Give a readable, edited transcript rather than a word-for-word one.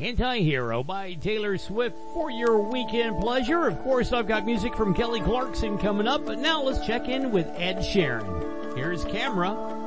Anti-Hero by Taylor Swift for your weekend pleasure. Of course, I've got music from Kelly Clarkson coming up, but now let's check in with Ed Sheeran. Here's Camera.